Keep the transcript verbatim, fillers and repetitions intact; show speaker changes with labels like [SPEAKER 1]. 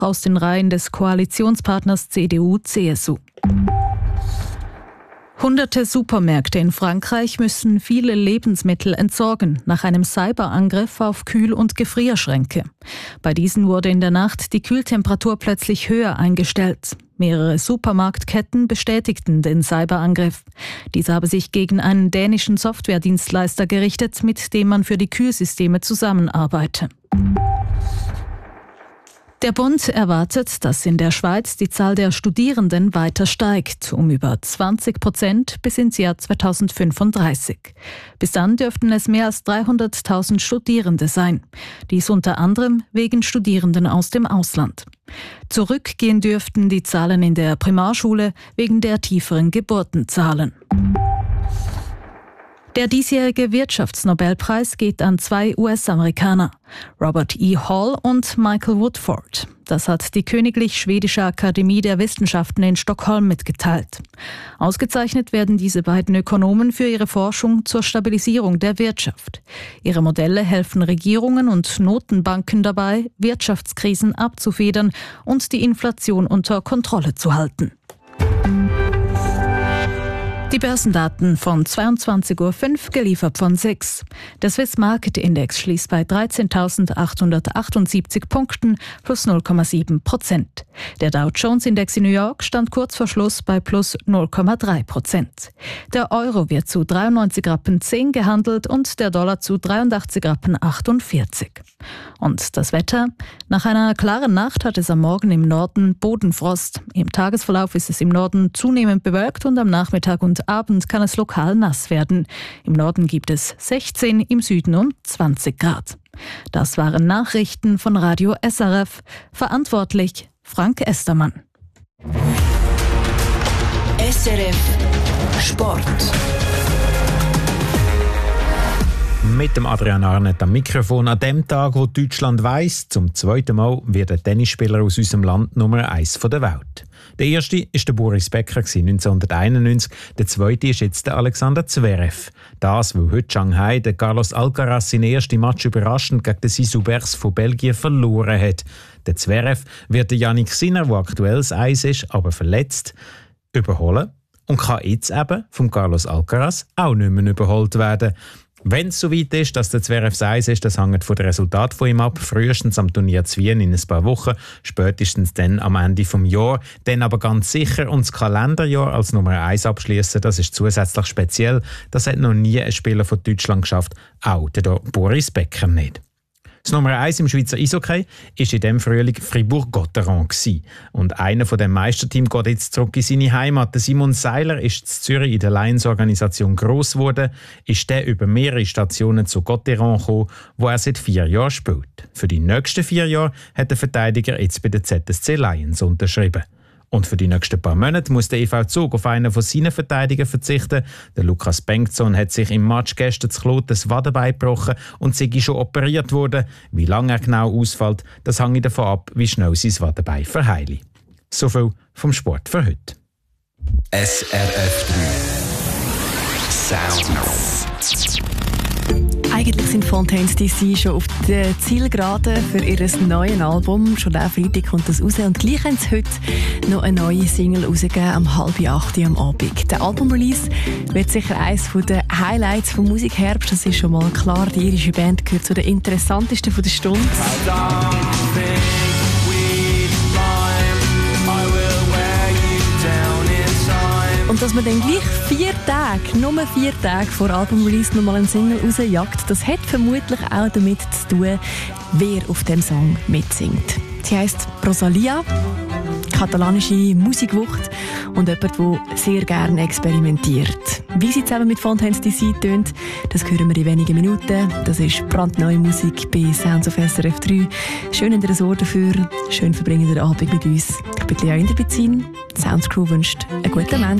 [SPEAKER 1] aus den Reihen des Koalitionspartners C D U C S U. Hunderte Supermärkte in Frankreich müssen viele Lebensmittel entsorgen nach einem Cyberangriff auf Kühl- und Gefrierschränke. Bei diesen wurde in der Nacht die Kühltemperatur plötzlich höher eingestellt. Mehrere Supermarktketten bestätigten den Cyberangriff. Dieser habe sich gegen einen dänischen Softwaredienstleister gerichtet, mit dem man für die Kühlsysteme zusammenarbeite. Der Bund erwartet, dass in der Schweiz die Zahl der Studierenden weiter steigt, um über zwanzig Prozent bis ins Jahr zweitausendfünfunddreißig. Bis dann dürften es mehr als dreihunderttausend Studierende sein. Dies unter anderem wegen Studierenden aus dem Ausland. Zurückgehen dürften die Zahlen in der Primarschule wegen der tieferen Geburtenzahlen. Der diesjährige Wirtschaftsnobelpreis geht an zwei U S-Amerikaner, Robert E. Hall und Michael Woodford. Das hat die Königlich Schwedische Akademie der Wissenschaften in Stockholm mitgeteilt. Ausgezeichnet werden diese beiden Ökonomen für ihre Forschung zur Stabilisierung der Wirtschaft. Ihre Modelle helfen Regierungen und Notenbanken dabei, Wirtschaftskrisen abzufedern und die Inflation unter Kontrolle zu halten. Die Börsendaten von zweiundzwanzig Uhr fünf, geliefert von SIX. Der Swiss Market Index schließt bei dreizehntausendachthundertachtundsiebzig Punkten plus null Komma sieben Prozent. Der Dow Jones Index in New York stand kurz vor Schluss bei plus null Komma drei Prozent. Der Euro wird zu dreiundneunzig Rappen zehn gehandelt und der Dollar zu dreiundachtzig Rappen achtundvierzig. Und das Wetter? Nach einer klaren Nacht hat es am Morgen im Norden Bodenfrost. Im Tagesverlauf ist es im Norden zunehmend bewölkt und am Nachmittag und Abend kann es lokal nass werden. Im Norden gibt es sechzehn, im Süden um zwanzig Grad. Das waren Nachrichten von Radio S R F. Verantwortlich Frank Estermann.
[SPEAKER 2] S R F Sport.
[SPEAKER 3] Mit dem Adrian Arnett am Mikrofon. An dem Tag, wo Deutschland weiss, zum zweiten Mal wird ein Tennisspieler aus unserem Land Nummer eins der Welt. Der erste war der Boris Becker neunzehnhunderteinundneunzig, der zweite ist jetzt der Alexander Zverev. Das, weil heute Shanghai der Carlos Alcaraz seinen ersten Match überraschend gegen den Sisou Bers von Belgien verloren hat. Der Zverev wird der Jannik Sinner, der aktuell das Eis ist, aber verletzt, überholen und kann jetzt eben von Carlos Alcaraz auch nicht mehr überholt werden. Wenn es so weit ist, dass der Zverev eins ist, das hängt von dem Resultat von ihm ab. Frühestens am Turnier zu Wien in ein paar Wochen, spätestens dann am Ende des Jahres. Dann aber ganz sicher und das Kalenderjahr als Nummer eins abschließen. Das ist zusätzlich speziell. Das hat noch nie ein Spieler von Deutschland geschafft, auch der Boris Becker nicht. Das Nummer eins im Schweizer Eishockey war in diesem Frühling Fribourg-Gotteron. Und einer von dem Meisterteam geht jetzt zurück in seine Heimat. Der Simon Seiler ist in Zürich in der Lions-Organisation gross geworden, ist der über mehrere Stationen zu Gotteron gekommen, wo er seit vier Jahren spielt. Für die nächsten vier Jahre hat der Verteidiger jetzt bei der Z S C Lions unterschrieben. Und für die nächsten paar Monate muss der E V Zug auf einen von seinen Verteidigern verzichten. Der Lukas Bengtsson hat sich im Match gestern zu Klot das Wadenbein gebrochen und sei schon operiert worden. Wie lange er genau ausfällt, das hängt davon ab, wie schnell sein Wadenbein verheilt. So viel vom Sport für heute.
[SPEAKER 4] S R F drei Sounds.
[SPEAKER 5] Eigentlich sind Fontaines D C schon auf der Zielgerade für ihr neues Album. Schon am Freitag kommt das raus. Und gleich haben sie heute noch eine neue Single rausgegeben, am halb acht am Abend. Der Album-Release wird sicher eines der Highlights vom Musikherbst. Das ist schon mal klar. Die irische Band gehört zu den interessantesten der Stunde. Und dass man dann gleich vier Tage, nur vier Tage vor Album-Release nochmal einen Single rausjagt, das hat vermutlich auch damit zu tun, wer auf dem Song mitsingt. Sie heisst Rosalia, katalanische Musikwucht und jemand, der sehr gerne experimentiert. Wie sie zusammen mit Fontaines D C tönt, das hören wir in wenigen Minuten. Das ist brandneue Musik bei Sounds of S R F drei. Schön in der Ohr dafür, schön verbringen den Abend mit uns. Ich bin Lea Inderbizin. Sounds Crew wünscht einen guten Moment.